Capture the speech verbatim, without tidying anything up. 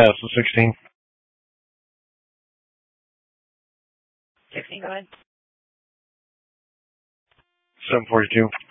That's the sixteen. sixteen, go ahead. seven forty-two.